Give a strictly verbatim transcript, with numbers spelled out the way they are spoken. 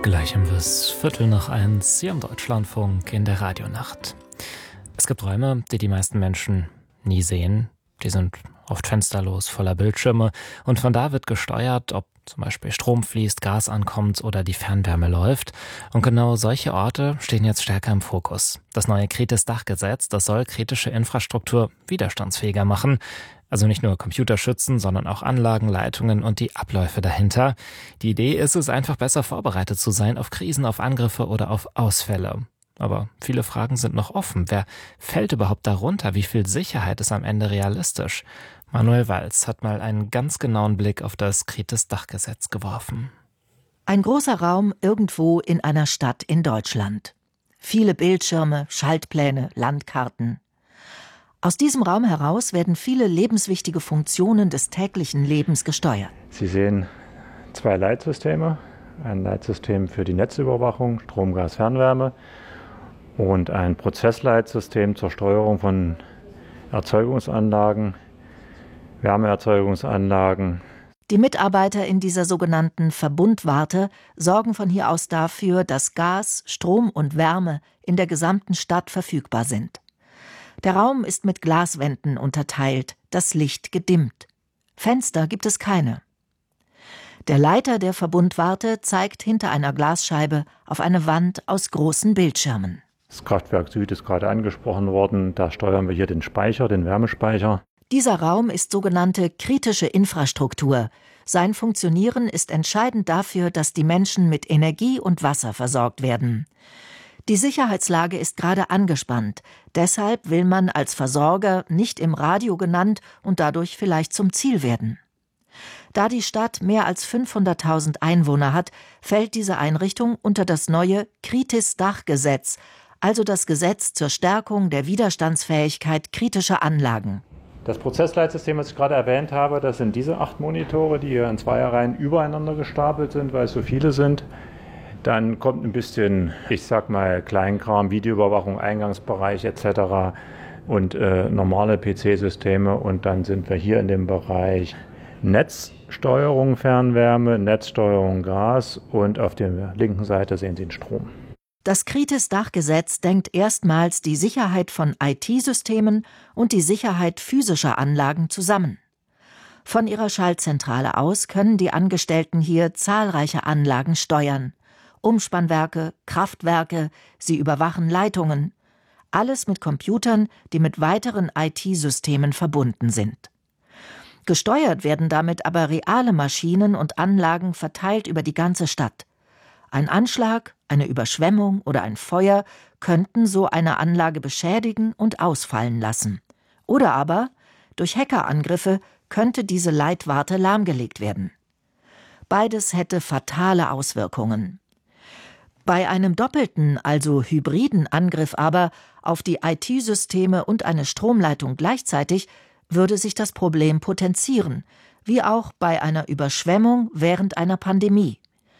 Gleich um bis Viertel nach eins hier im Deutschlandfunk in der Radionacht. Es gibt Räume, die die meisten Menschen nie sehen. Die sind oft fensterlos, voller Bildschirme. Und von da wird gesteuert, ob zum Beispiel Strom fließt, Gas ankommt oder die Fernwärme läuft. Und genau solche Orte stehen jetzt stärker im Fokus. Das neue Kritis-Dachgesetz, das soll kritische Infrastruktur widerstandsfähiger machen. Also nicht nur Computer schützen, sondern auch Anlagen, Leitungen und die Abläufe dahinter. Die Idee ist es, einfach besser vorbereitet zu sein auf Krisen, auf Angriffe oder auf Ausfälle. Aber viele Fragen sind noch offen. Wer fällt überhaupt darunter? Wie viel Sicherheit ist am Ende realistisch? Manuel Walz hat mal einen ganz genauen Blick auf das Kritis-Dachgesetz geworfen. Ein großer Raum irgendwo in einer Stadt in Deutschland. Viele Bildschirme, Schaltpläne, Landkarten. Aus diesem Raum heraus werden viele lebenswichtige Funktionen des täglichen Lebens gesteuert. Sie sehen zwei Leitsysteme. Ein Leitsystem für die Netzüberwachung, Strom, Gas, Fernwärme und ein Prozessleitsystem zur Steuerung von Erzeugungsanlagen, Wärmeerzeugungsanlagen. Die Mitarbeiter in dieser sogenannten Verbundwarte sorgen von hier aus dafür, dass Gas, Strom und Wärme in der gesamten Stadt verfügbar sind. Der Raum ist mit Glaswänden unterteilt, das Licht gedimmt. Fenster gibt es keine. Der Leiter der Verbundwarte zeigt hinter einer Glasscheibe auf eine Wand aus großen Bildschirmen. Das Kraftwerk Süd ist gerade angesprochen worden. Da steuern wir hier den Speicher, den Wärmespeicher. Dieser Raum ist sogenannte kritische Infrastruktur. Sein Funktionieren ist entscheidend dafür, dass die Menschen mit Energie und Wasser versorgt werden. Die Sicherheitslage ist gerade angespannt. Deshalb will man als Versorger nicht im Radio genannt und dadurch vielleicht zum Ziel werden. Da die Stadt mehr als fünfhunderttausend Einwohner hat, fällt diese Einrichtung unter das neue Kritis-Dachgesetz, also das Gesetz zur Stärkung der Widerstandsfähigkeit kritischer Anlagen. Das Prozessleitsystem, was ich gerade erwähnt habe, das sind diese acht Monitore, die hier in Zweierreihen übereinander gestapelt sind, weil es so viele sind. Dann kommt ein bisschen, ich sag mal, Kleinkram, Videoüberwachung, Eingangsbereich et cetera und äh, normale P C-Systeme. Und dann sind wir hier in dem Bereich Netzsteuerung Fernwärme, Netzsteuerung Gas und auf der linken Seite sehen Sie den Strom. Das Kritis-Dachgesetz denkt erstmals die Sicherheit von I T-Systemen und die Sicherheit physischer Anlagen zusammen. Von ihrer Schaltzentrale aus können die Angestellten hier zahlreiche Anlagen steuern. Umspannwerke, Kraftwerke, sie überwachen Leitungen. Alles mit Computern, die mit weiteren I T-Systemen verbunden sind. Gesteuert werden damit aber reale Maschinen und Anlagen verteilt über die ganze Stadt. Ein Anschlag, eine Überschwemmung oder ein Feuer könnten so eine Anlage beschädigen und ausfallen lassen. Oder aber durch Hackerangriffe könnte diese Leitwarte lahmgelegt werden. Beides hätte fatale Auswirkungen. Bei einem doppelten, also hybriden Angriff aber auf die I T-Systeme und eine Stromleitung gleichzeitig würde sich das Problem potenzieren, wie auch bei einer Überschwemmung während einer Pandemie.